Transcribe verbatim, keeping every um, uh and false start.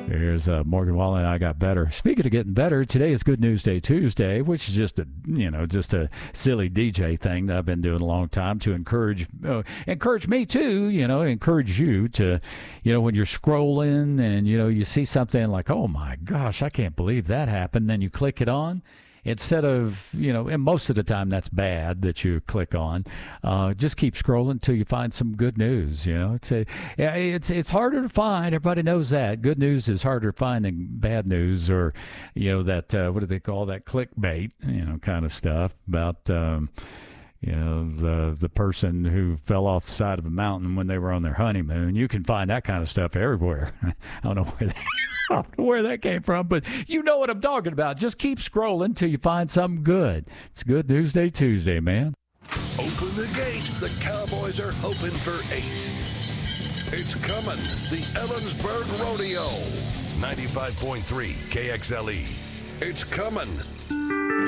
Here's uh, Morgan Wallen and I Got Better. Speaking of getting better, today is Good News Day Tuesday, which is just a, you know, just a silly D J thing that I've been doing a long time to encourage, uh, encourage me too, you know, encourage you to, you know, when you're scrolling and, you know, you see something like, oh my gosh, I can't believe that happened. Then you click it on. Instead of, you know, and most of the time that's bad that you click on, uh, just keep scrolling until you find some good news, you know. It's a, it's it's harder to find. Everybody knows that. Good news is harder to find than bad news or, you know, that, uh, what do they call that, clickbait, you know, kind of stuff about, um, you know, the the person who fell off the side of a mountain when they were on their honeymoon. You can find that kind of stuff everywhere. I don't know where they I don't know where that came from, but you know what I'm talking about. Just keep scrolling till you find something good. It's Good News Day Tuesday, man. Open the gate. The Cowboys are hoping for eight. It's coming. The Ellensburg Rodeo. ninety-five point three K X L E. It's coming.